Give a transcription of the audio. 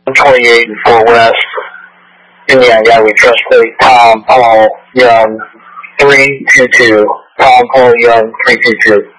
28 in Fort West, Indiana. We trust plate Tom Paul Young 322. Tom Paul Young 322.